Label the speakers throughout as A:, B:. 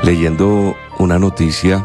A: leyendo una noticia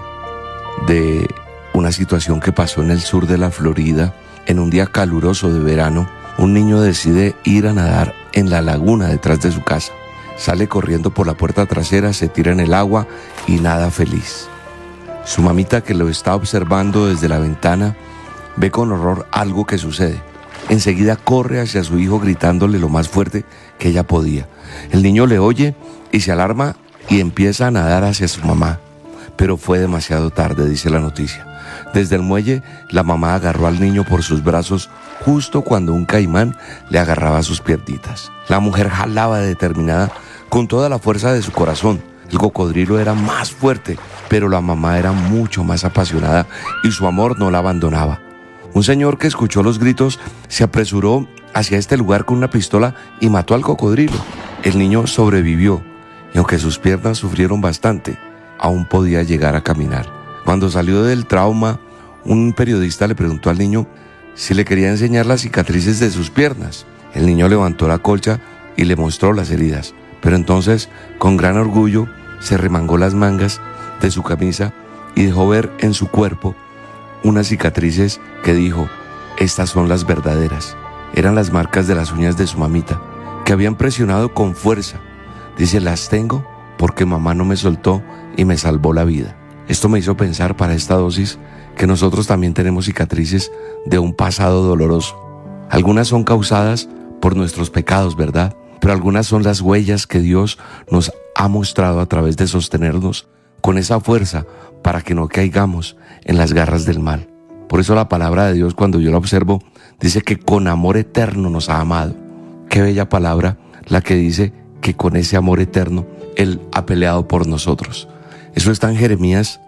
A: de una situación que pasó en el sur de la Florida. En un día caluroso de verano, un niño decide ir a nadar en la laguna detrás de su casa. Sale corriendo por la puerta trasera, se tira en el agua y nada feliz. Su mamita, que lo está observando desde la ventana, ve con horror algo que sucede. Enseguida corre hacia su hijo gritándole lo más fuerte que ella podía. El niño le oye y se alarma y empieza a nadar hacia su mamá. Pero fue demasiado tarde, dice la noticia. Desde el muelle, la mamá agarró al niño por sus brazos justo cuando un caimán le agarraba sus piernitas. La mujer jalaba determinada con toda la fuerza de su corazón. El cocodrilo era más fuerte, pero la mamá era mucho más apasionada y su amor no la abandonaba. Un señor que escuchó los gritos se apresuró hacia este lugar con una pistola y mató al cocodrilo. El niño sobrevivió y aunque sus piernas sufrieron bastante, aún podía llegar a caminar. Cuando salió del trauma, un periodista le preguntó al niño si le quería enseñar las cicatrices de sus piernas. El niño levantó la colcha y le mostró las heridas, pero entonces, con gran orgullo, se remangó las mangas de su camisa y dejó ver en su cuerpo unas cicatrices que dijo: estas son las verdaderas. Eran las marcas de las uñas de su mamita, que habían presionado con fuerza. Dice: las tengo porque mamá no me soltó y me salvó la vida. Esto me hizo pensar para esta dosis que nosotros también tenemos cicatrices de un pasado doloroso. Algunas son causadas por nuestros pecados, ¿verdad? Pero algunas son las huellas que Dios nos ha mostrado a través de sostenernos con esa fuerza para que no caigamos en las garras del mal. Por eso la palabra de Dios, cuando yo la observo, dice que con amor eterno nos ha amado. Qué bella palabra la que dice que con ese amor eterno Él ha peleado por nosotros. Eso está en Jeremías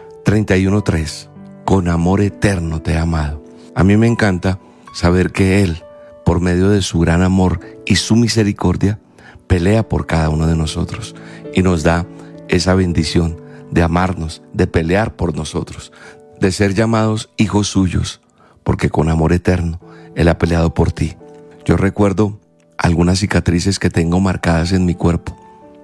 A: 31:3. Con amor eterno te he amado. A mí me encanta saber que Él, por medio de su gran amor y su misericordia, pelea por cada uno de nosotros y nos da esa bendición de amarnos, de pelear por nosotros, de ser llamados hijos suyos, porque con amor eterno Él ha peleado por ti. Yo recuerdo algunas cicatrices que tengo marcadas en mi cuerpo,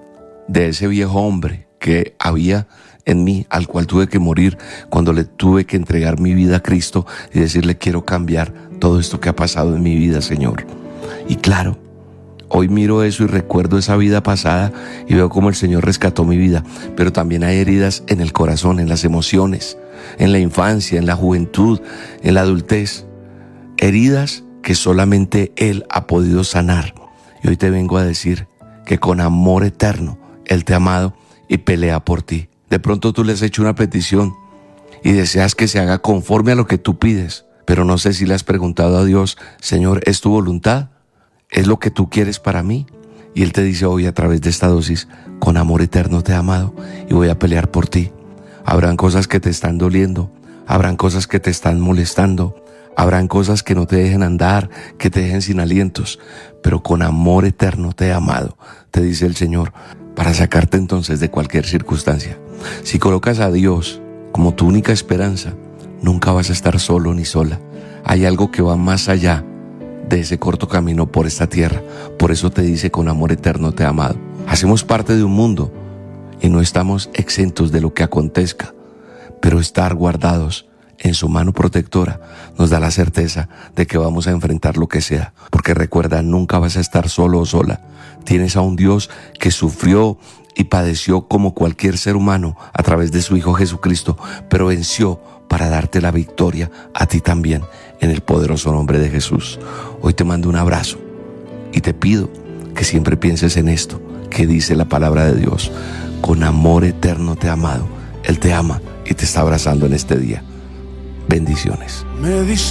A: de ese viejo hombre que había en mí, al cual tuve que morir cuando le tuve que entregar mi vida a Cristo y decirle: quiero cambiar todo esto que ha pasado en mi vida, Señor. Y claro, hoy miro eso y recuerdo esa vida pasada y veo cómo el Señor rescató mi vida. Pero también hay heridas en el corazón, en las emociones, en la infancia, en la juventud, en la adultez. Heridas que solamente Él ha podido sanar. Y hoy te vengo a decir que con amor eterno Él te ha amado y pelea por ti. De pronto tú le has hecho una petición y deseas que se haga conforme a lo que tú pides, pero no sé si le has preguntado a Dios: Señor, ¿es tu voluntad? ¿Es lo que tú quieres para mí? Y Él te dice hoy a través de esta dosis: con amor eterno te he amado y voy a pelear por ti. Habrán cosas que te están doliendo, habrán cosas que te están molestando, habrán cosas que no te dejen andar, que te dejen sin alientos, pero con amor eterno te he amado, te dice el Señor, para sacarte entonces de cualquier circunstancia. Si colocas a Dios como tu única esperanza, nunca vas a estar solo ni sola. Hay algo que va más allá de ese corto camino por esta tierra. Por eso te dice: con amor eterno te he amado. Hacemos parte de un mundo y no estamos exentos de lo que acontezca, pero estar guardados en su mano protectora nos da la certeza de que vamos a enfrentar lo que sea. Porque recuerda, nunca vas a estar solo o sola. Tienes a un Dios que sufrió y padeció como cualquier ser humano a través de su Hijo Jesucristo, pero venció para darte la victoria a ti también, en el poderoso nombre de Jesús. Hoy te mando un abrazo y te pido que siempre pienses en esto que dice la palabra de Dios: con amor eterno te he amado. Él te ama y te está abrazando en este día. Bendiciones.